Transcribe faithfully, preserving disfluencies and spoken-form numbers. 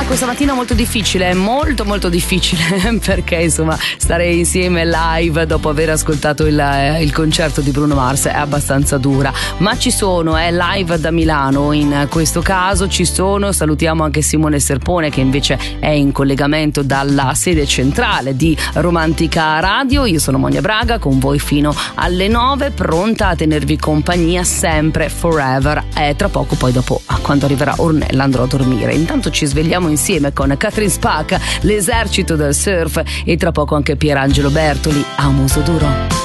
questa mattina molto difficile, molto molto difficile perché insomma stare insieme live dopo aver ascoltato il, il concerto di Bruno Mars è abbastanza dura, ma ci sono, è eh, live da Milano in questo caso, ci sono, salutiamo anche Simone Serpone che invece è in collegamento dalla sede centrale di Romantica Radio. Io sono Monia Braga con voi fino alle nove, pronta a tenervi compagnia sempre, forever, e tra poco poi dopo quando arriverà Ornella andrò a dormire. Intanto ci svegliamo insieme con Catherine Spack, l'esercito del surf, e tra poco anche Pierangelo Bertoli a Muso Duro.